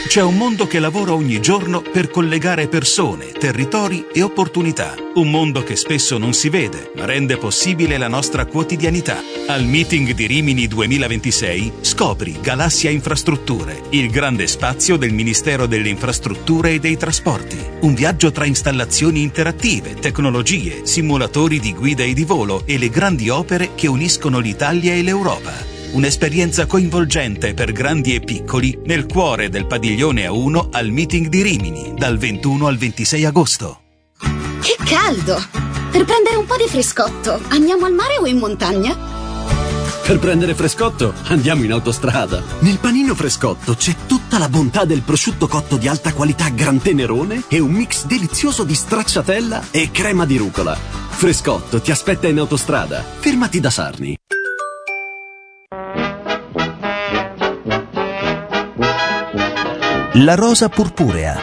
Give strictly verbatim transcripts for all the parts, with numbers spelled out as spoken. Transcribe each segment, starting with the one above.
C'è un mondo che lavora ogni giorno per collegare persone, territori e opportunità. Un mondo che spesso non si vede, ma rende possibile la nostra quotidianità. Al Meeting di Rimini duemilaventisei scopri Galassia Infrastrutture, il grande spazio del Ministero delle Infrastrutture e dei Trasporti. Un viaggio tra installazioni interattive, tecnologie, simulatori di guida e di volo e le grandi opere che uniscono l'Italia e l'Europa. Un'esperienza coinvolgente per grandi e piccoli nel cuore del padiglione A uno al Meeting di Rimini, dal ventuno al ventisei agosto. Che caldo! Per prendere un po' di frescotto, andiamo al mare o in montagna? Per prendere frescotto, andiamo in autostrada. Nel panino frescotto c'è tutta la bontà del prosciutto cotto di alta qualità Gran Tenerone e un mix delizioso di stracciatella e crema di rucola. Frescotto ti aspetta in autostrada. Fermati da Sarni. La rosa purpurea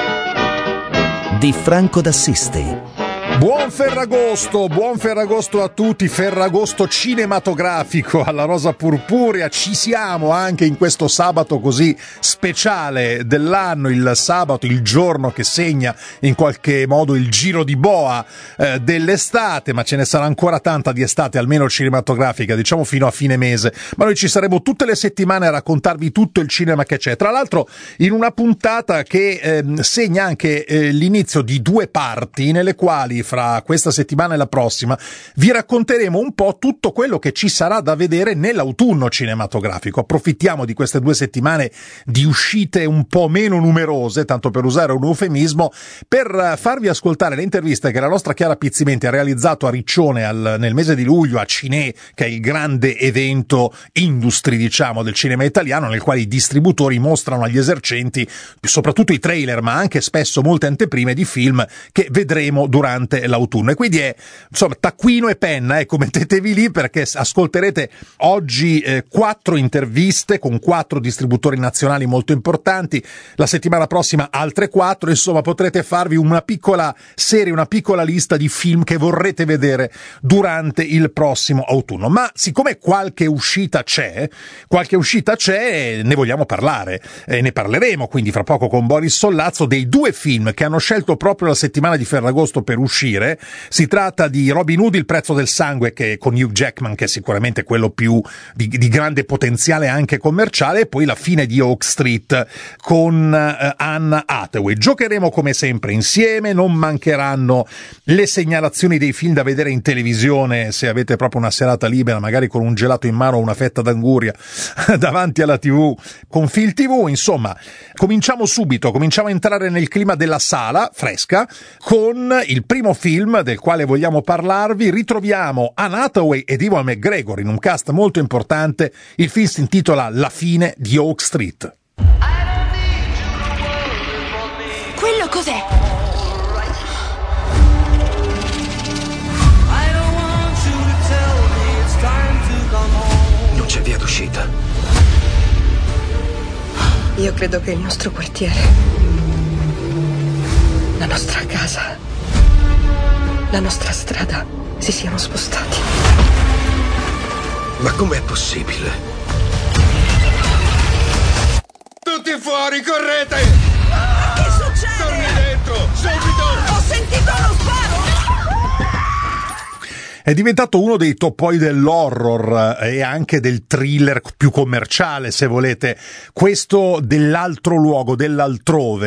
di Franco d'Assisi. Buon Ferragosto, buon Ferragosto a tutti, Ferragosto cinematografico alla Rosa Purpurea. Ci siamo anche in questo sabato così speciale dell'anno, il sabato, il giorno che segna in qualche modo il giro di boa eh, dell'estate, ma ce ne sarà ancora tanta di estate, almeno cinematografica, diciamo fino a fine mese. Ma noi ci saremo tutte le settimane a raccontarvi tutto il cinema che c'è. Tra l'altro in una puntata che eh, segna anche eh, l'inizio di due parti nelle quali fra questa settimana e la prossima vi racconteremo un po' tutto quello che ci sarà da vedere nell'autunno cinematografico. Approfittiamo di queste due settimane di uscite un po' meno numerose, tanto per usare un eufemismo, per farvi ascoltare le interviste che la nostra Chiara Pizzimenti ha realizzato a Riccione al, nel mese di luglio a Cine, che è il grande evento industry, diciamo, del cinema italiano, nel quale i distributori mostrano agli esercenti soprattutto i trailer, ma anche spesso molte anteprime di film che vedremo durante l'autunno. E quindi è insomma taccuino e penna, ecco, mettetevi lì perché ascolterete oggi eh, quattro interviste con quattro distributori nazionali molto importanti, la settimana prossima altre quattro, insomma potrete farvi una piccola serie, una piccola lista di film che vorrete vedere durante il prossimo autunno. Ma siccome qualche uscita c'è, qualche uscita c'è, ne vogliamo parlare e ne parleremo quindi fra poco con Boris Sollazzo dei due film che hanno scelto proprio la settimana di Ferragosto per uscire. Si tratta di Robin Hood, Il prezzo del sangue, che con Hugh Jackman, che è sicuramente quello più di, di grande potenziale anche commerciale, e poi La fine di Oak Street con uh, Anne Hathaway. Giocheremo come sempre insieme, non mancheranno le segnalazioni dei film da vedere in televisione se avete proprio una serata libera, magari con un gelato in mano o una fetta d'anguria davanti alla tivù con Film tivù. Insomma, cominciamo subito, cominciamo a entrare nel clima della sala fresca con il primo film del quale vogliamo parlarvi. Ritroviamo Anne Hathaway ed Ewan McGregor in un cast molto importante. Il film si intitola La fine di Oak Street. Quello cos'è? Non c'è via d'uscita. Io credo che il nostro quartiere, la nostra casa, la nostra strada si siano spostati. Ma com'è possibile? Tutti fuori, correte! Che succede? Torni dentro, subito! Ho sentito lo sparo! È diventato uno dei topoi dell'horror e anche del thriller più commerciale, se volete, questo dell'altro luogo, dell'altrove.